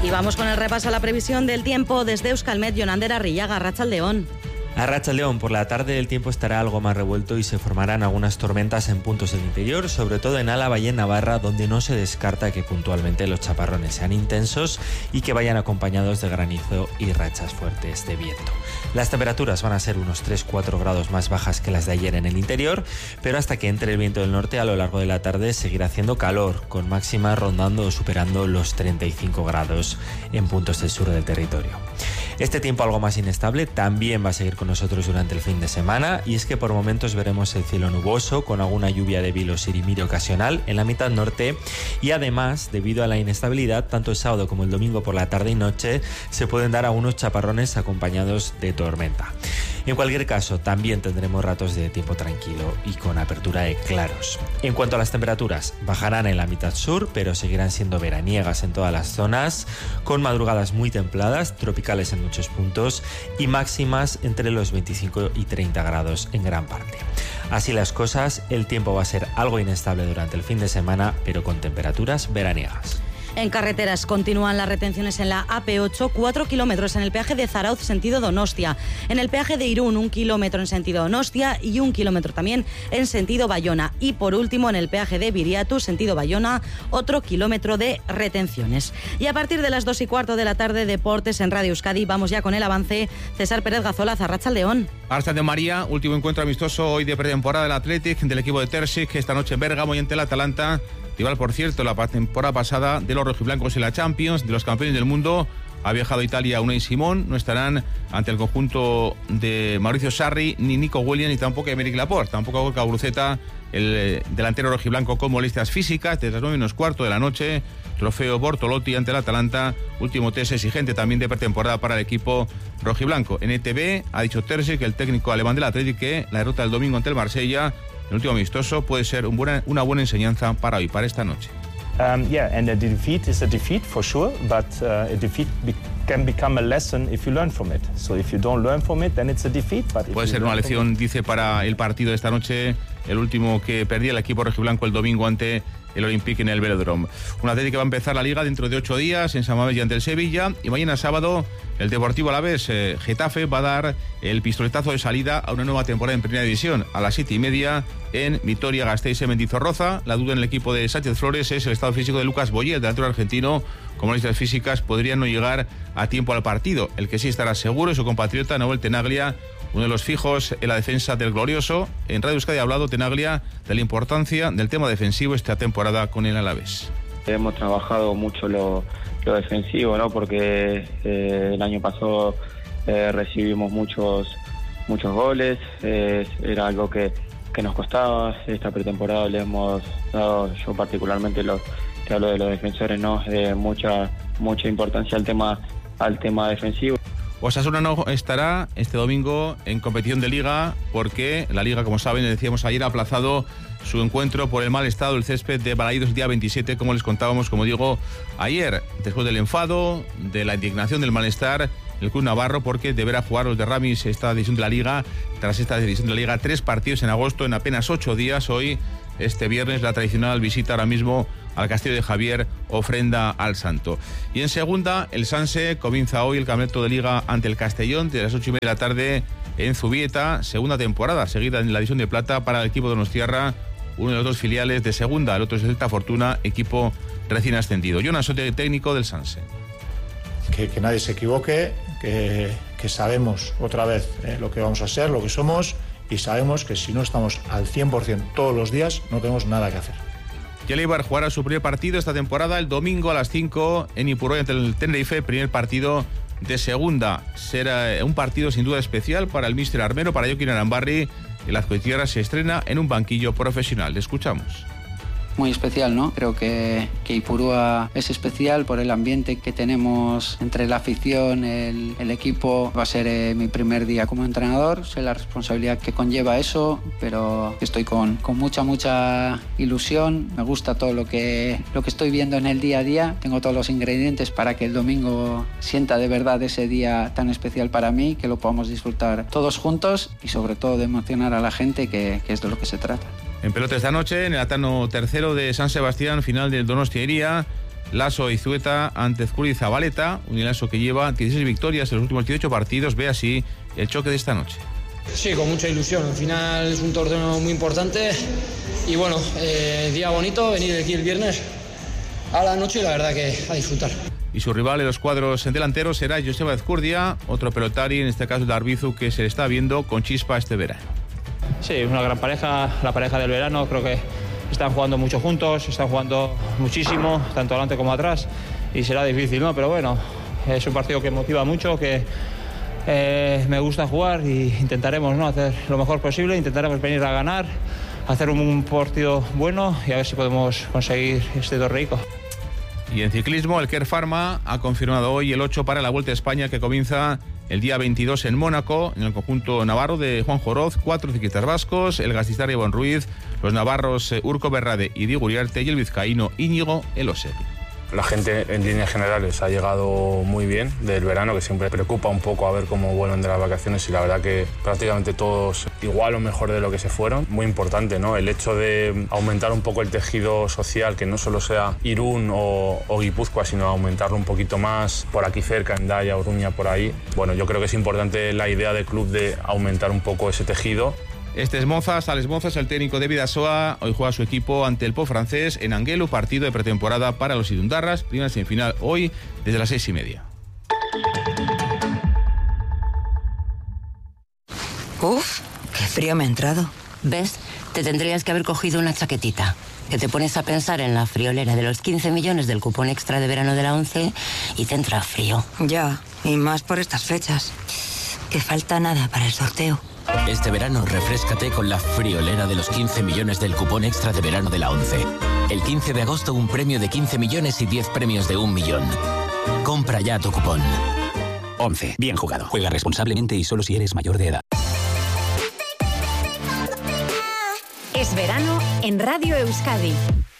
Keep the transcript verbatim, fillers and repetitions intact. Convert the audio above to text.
Y vamos con el repaso a la previsión del tiempo desde Euskalmet. Yonander Arrillaga, Arratsaldeon. Arratsaldeon, por la tarde el tiempo estará algo más revuelto y se formarán algunas tormentas en puntos del interior, sobre todo en Álava y en Navarra, donde no se descarta que puntualmente los chaparrones sean intensos y que vayan acompañados de granizo y rachas fuertes de viento. Las temperaturas van a ser unos tres a cuatro grados más bajas que las de ayer en el interior, pero hasta que entre el viento del norte a lo largo de la tarde seguirá haciendo calor, con máximas rondando o superando los treinta y cinco grados en puntos del sur del territorio. Este tiempo algo más inestable también va a seguir con nosotros durante el fin de semana, y es que por momentos veremos el cielo nuboso con alguna lluvia débil o sirimiri ocasional en la mitad norte, y además, debido a la inestabilidad, tanto el sábado como el domingo por la tarde y noche se pueden dar algunos chaparrones acompañados de tormenta. En cualquier caso, también tendremos ratos de tiempo tranquilo y con apertura de claros. En cuanto a las temperaturas, bajarán en la mitad sur, pero seguirán siendo veraniegas en todas las zonas, con madrugadas muy templadas, tropicales en muchos puntos y máximas entre los veinticinco y treinta grados en gran parte. Así las cosas, el tiempo va a ser algo inestable durante el fin de semana, pero con temperaturas veraniegas. En carreteras continúan las retenciones en la A P ocho, cuatro kilómetros en el peaje de Zarautz sentido Donostia, en el peaje de Irún un kilómetro en sentido Donostia y un kilómetro también en sentido Bayona, y por último en el peaje de Viriatu sentido Bayona otro kilómetro de retenciones. Y a partir de las dos y cuarto de la tarde, deportes en Radio Euskadi. Vamos ya con el avance. César Pérez Gazola, Arratsaldeon. Arratsaldeon María, último encuentro amistoso hoy de pretemporada del Athletic del equipo de Terzic, esta noche en Bérgamo y ante el Atalanta. Rival, por cierto, la temporada pasada de los rojiblancos en la Champions, de los campeones del mundo. Ha viajado a Italia Unai Simón. No estarán ante el conjunto de Mauricio Sarri, ni Nico Williams, ni tampoco Aymeric Laporte. Tampoco Gorka Guruceta, el delantero rojiblanco, con molestias físicas. Desde las nueve menos cuarto de la noche, trofeo Bortolotti ante el Atalanta. Último test exigente también de pretemporada para el equipo rojiblanco. En E T V ha dicho Terzic, el técnico alemán del Athletic, que la derrota del domingo ante el Marsella, el último amistoso, puede ser un buena, una buena enseñanza para hoy, para esta noche. Um, yeah, and a defeat is a defeat for sure, but uh, a defeat be- can become a lesson if you learn from it. So if you don't learn from it, then it's a defeat. But puede ser una lección, dice, para el partido de esta noche, el último que perdía el equipo rojiblanco el domingo ante el Olympique en el Velódromo. Un Atlético que va a empezar la Liga dentro de ocho días en San Mamés y ante el Sevilla, y mañana sábado el Deportivo Alavés eh, Getafe va a dar el pistoletazo de salida a una nueva temporada en Primera División a las siete y media en Vitoria-Gasteiz en Mendizorroza. La duda en el equipo de Sánchez Flores es el estado físico de Lucas Boyer, el delantero argentino. Como listas físicas podrían no llegar a tiempo al partido. El que sí estará seguro es su compatriota Nahuel Tenaglia, uno de los fijos en la defensa del glorioso. En Radio Euskadi ha hablado Tenaglia de la importancia del tema defensivo esta temporada con el Alavés. Hemos trabajado mucho lo, lo defensivo, ¿no? Porque eh, el año pasado eh, recibimos muchos muchos goles, eh, era algo que, que nos costaba. Esta pretemporada le hemos dado, yo particularmente lo que hablo de los defensores, ¿no? Eh, mucha mucha importancia al tema al tema defensivo. Osasuna no estará este domingo en competición de Liga porque la Liga, como saben, decíamos ayer, ha aplazado su encuentro por el mal estado del césped de Balaídos el día veintisiete, como les contábamos, como digo, ayer, después del enfado, de la indignación, del malestar, el club navarro, porque deberá jugar los de Ramis esta edición de la Liga, tras esta edición de la Liga, tres partidos en agosto en apenas ocho días. Hoy, este viernes, la tradicional visita ahora mismo al Castillo de Javier, ofrenda al santo. Y en segunda, el Sanse comienza hoy el campeonato de Liga ante el Castellón, de las ocho y media de la tarde en Zubieta, segunda temporada seguida en la división de plata para el equipo de Donostiarra, uno de los dos filiales de segunda, el otro es el Celta Fortuna, equipo recién ascendido. Jonas Sote, técnico del Sanse. Que, que nadie se equivoque, que, que sabemos otra vez eh, lo que vamos a ser, lo que somos, y sabemos que si no estamos al cien por ciento todos los días, no tenemos nada que hacer. Yeleibar jugará su primer partido esta temporada el domingo a las cinco en Ipuroy ante el Tenerife, primer partido de segunda. Será un partido sin duda especial para el míster armero, para Joaquín Arambarri. El Azcoitiarra se estrena en un banquillo profesional. Le escuchamos. Muy especial, ¿no? Creo que, que Ipurúa es especial por el ambiente que tenemos entre la afición, el, el equipo. Va a ser eh, mi primer día como entrenador, sé la responsabilidad que conlleva eso, pero estoy con, con mucha, mucha ilusión. Me gusta todo lo que, lo que estoy viendo en el día a día. Tengo todos los ingredientes para que el domingo sienta de verdad ese día tan especial para mí, que lo podamos disfrutar todos juntos y sobre todo de emocionar a la gente, que, que es de lo que se trata. En pelota esta noche, en el Atano tercero de San Sebastián, final del Donostia Iría. Lasso y Zueta ante Ezcurdia y Zabaleta, un Lasso que lleva dieciséis victorias en los últimos dieciocho partidos. Ve así el choque de esta noche. Sí, con mucha ilusión. Al final es un torneo muy importante y bueno, eh, día bonito, venir aquí el viernes a la noche y la verdad que a disfrutar. Y su rival en los cuadros delanteros será Joseba Ezcurdia, otro pelotari, en este caso de Arbizu, que se le está viendo con chispa este verano. Sí, una gran pareja, la pareja del verano. Creo que están jugando mucho juntos, están jugando muchísimo, tanto adelante como atrás, y será difícil, ¿no? Pero bueno, es un partido que motiva mucho, que eh, me gusta jugar y intentaremos, ¿no?, hacer lo mejor posible, intentaremos venir a ganar, hacer un, un partido bueno y a ver si podemos conseguir este torneico. Y en ciclismo, el Kern Pharma ha confirmado hoy el ocho para la Vuelta a España, que comienza el día veintidós en Mónaco, en el conjunto navarro de Juan Joroz. Cuatro ciclistas vascos, el gasistari Iván Ruiz, los navarros Urko Berrade y Diego Uriarte y el vizcaíno Íñigo Elosegui. La gente en líneas generales ha llegado muy bien del verano, que siempre preocupa un poco a ver cómo vuelven de las vacaciones, y la verdad que prácticamente todos igual o mejor de lo que se fueron. Muy importante, ¿no?, el hecho de aumentar un poco el tejido social, que no solo sea Irún o, o Guipúzcoa, sino aumentarlo un poquito más por aquí cerca, en Daya, Oruña, por ahí. Bueno, yo creo que es importante la idea del club de aumentar un poco ese tejido. Este es Mozas, Alex Mozas, el técnico de Bidasoa. Hoy juega su equipo ante el Po francés en Anguelu, partido de pretemporada para los Irundarras. Primera semifinal hoy desde las seis y media. Uf, qué frío me ha entrado. ¿Ves? Te tendrías que haber cogido una chaquetita. Que te pones a pensar en la friolera de los quince millones del cupón extra de verano de la ONCE y te entra frío. Ya, y más por estas fechas. Que falta nada para el sorteo. Este verano refréscate con la friolera de los quince millones del cupón extra de verano de la ONCE. El quince de agosto un premio de quince millones y diez premios de un millón. Compra ya tu cupón. ONCE. Bien jugado. Juega responsablemente y solo si eres mayor de edad. Es verano en Radio Euskadi.